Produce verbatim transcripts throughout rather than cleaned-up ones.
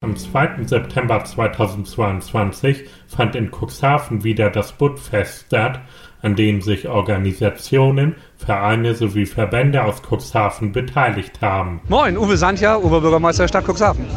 Am zweiten September zweitausendzweiundzwanzig fand in Cuxhaven wieder das Buttfest statt, an dem sich Organisationen, Vereine sowie Verbände aus Cuxhaven beteiligt haben. Moin, Uwe Sandja, Oberbürgermeister der Stadt Cuxhaven.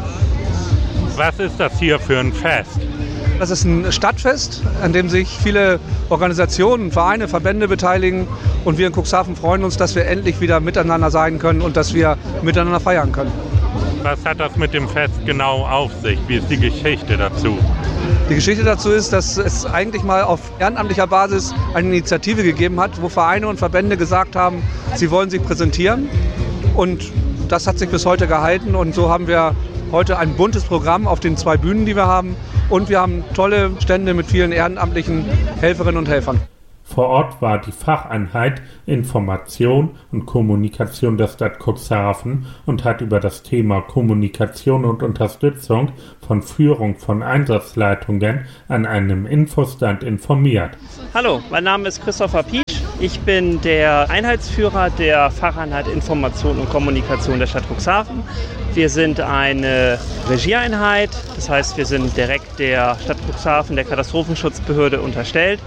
Was ist das hier für ein Fest? Das ist ein Stadtfest, an dem sich viele Organisationen, Vereine, Verbände beteiligen. Und wir in Cuxhaven freuen uns, dass wir endlich wieder miteinander sein können und dass wir miteinander feiern können. Was hat das mit dem Fest genau auf sich? Wie ist die Geschichte dazu? Die Geschichte dazu ist, dass es eigentlich mal auf ehrenamtlicher Basis eine Initiative gegeben hat, wo Vereine und Verbände gesagt haben, sie wollen sich präsentieren. Und das hat sich bis heute gehalten. Und so haben wir heute ein buntes Programm auf den zwei Bühnen, die wir haben. Und wir haben tolle Stände mit vielen ehrenamtlichen Helferinnen und Helfern. Vor Ort war die Facheinheit Information und Kommunikation der Stadt Cuxhaven und hat über das Thema Kommunikation und Unterstützung von Führung von Einsatzleitungen an einem Infostand informiert. Hallo, mein Name ist Christopher Piesch. Ich bin der Einheitsführer der Facheinheit Information und Kommunikation der Stadt Cuxhaven. Wir sind eine Regieeinheit, das heißt, wir sind direkt der Stadt Cuxhaven, der Katastrophenschutzbehörde unterstellt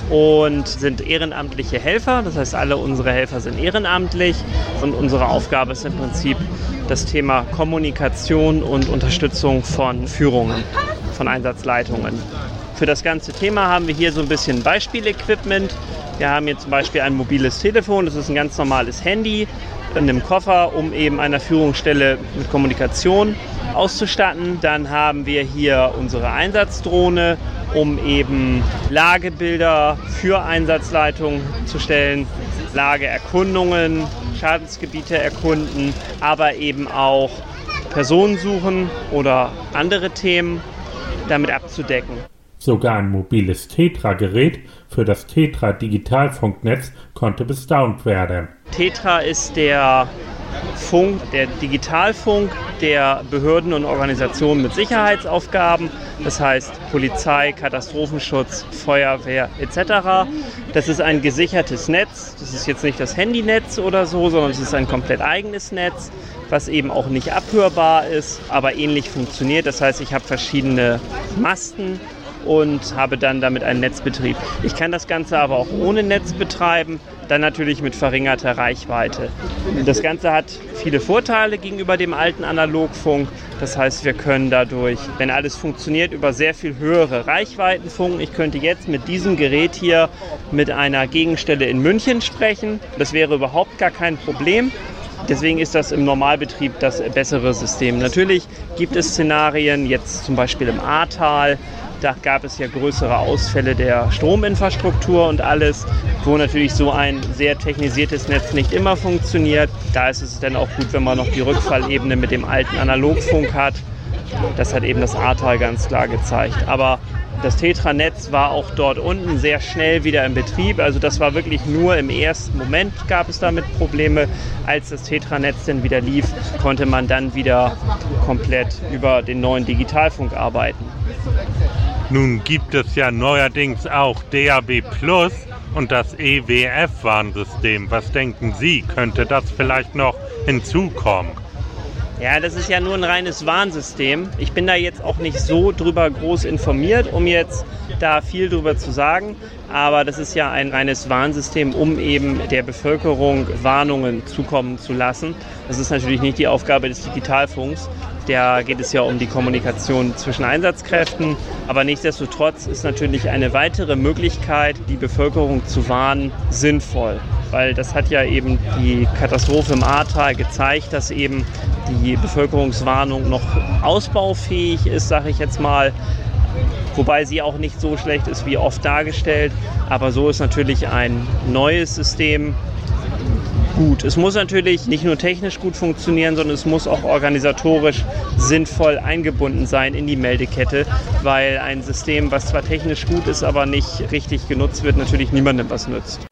und sind ehrenamtliche Helfer. Das heißt, alle unsere Helfer sind ehrenamtlich und unsere Aufgabe ist im Prinzip das Thema Kommunikation und Unterstützung von Führungen, von Einsatzleitungen. Für das ganze Thema haben wir hier so ein bisschen Beispielequipment. Wir haben hier zum Beispiel ein mobiles Telefon, das ist ein ganz normales Handy in einem Koffer, um eben einer Führungsstelle mit Kommunikation auszustatten. Dann haben wir hier unsere Einsatzdrohne, um eben Lagebilder für Einsatzleitungen zu stellen, Lageerkundungen, Schadensgebiete erkunden, aber eben auch Personen suchen oder andere Themen damit abzudecken. Sogar ein mobiles Tetra-Gerät für das Tetra-Digitalfunknetz konnte bestaunt werden. Tetra ist der Funk, der Digitalfunk der Behörden und Organisationen mit Sicherheitsaufgaben. Das heißt Polizei, Katastrophenschutz, Feuerwehr et cetera. Das ist ein gesichertes Netz. Das ist jetzt nicht das Handynetz oder so, sondern es ist ein komplett eigenes Netz, was eben auch nicht abhörbar ist, aber ähnlich funktioniert. Das heißt, ich habe verschiedene Masten und habe dann damit einen Netzbetrieb. Ich kann das Ganze aber auch ohne Netz betreiben, dann natürlich mit verringerter Reichweite. Das Ganze hat viele Vorteile gegenüber dem alten Analogfunk. Das heißt, wir können dadurch, wenn alles funktioniert, über sehr viel höhere Reichweiten funken. Ich könnte jetzt mit diesem Gerät hier mit einer Gegenstelle in München sprechen. Das wäre überhaupt gar kein Problem. Deswegen ist das im Normalbetrieb das bessere System. Natürlich gibt es Szenarien, jetzt zum Beispiel im Ahrtal, da gab es ja größere Ausfälle der Strominfrastruktur und alles, wo natürlich so ein sehr technisiertes Netz nicht immer funktioniert. Da ist es dann auch gut, wenn man noch die Rückfallebene mit dem alten Analogfunk hat. Das hat eben das Ahrtal ganz klar gezeigt. Aber das Tetra-Netz war auch dort unten sehr schnell wieder in Betrieb. Also das war wirklich nur im ersten Moment gab es damit Probleme. Als das Tetra-Netz dann wieder lief, konnte man dann wieder komplett über den neuen Digitalfunk arbeiten. Nun gibt es ja neuerdings auch D A B Plus und das E W F-Warnsystem. Was denken Sie, könnte das vielleicht noch hinzukommen? Ja, das ist ja nur ein reines Warnsystem. Ich bin da jetzt auch nicht so drüber groß informiert, um jetzt da viel drüber zu sagen. Aber das ist ja ein reines Warnsystem, um eben der Bevölkerung Warnungen zukommen zu lassen. Das ist natürlich nicht die Aufgabe des Digitalfunks. Da geht es ja um die Kommunikation zwischen Einsatzkräften. Aber nichtsdestotrotz ist natürlich eine weitere Möglichkeit, die Bevölkerung zu warnen, sinnvoll. Weil das hat ja eben die Katastrophe im Ahrtal gezeigt, dass eben die Bevölkerungswarnung noch ausbaufähig ist, sage ich jetzt mal. Wobei sie auch nicht so schlecht ist wie oft dargestellt. Aber so ist natürlich ein neues System gut. Es muss natürlich nicht nur technisch gut funktionieren, sondern es muss auch organisatorisch sinnvoll eingebunden sein in die Meldekette, weil ein System, was zwar technisch gut ist, aber nicht richtig genutzt wird, natürlich niemandem was nützt.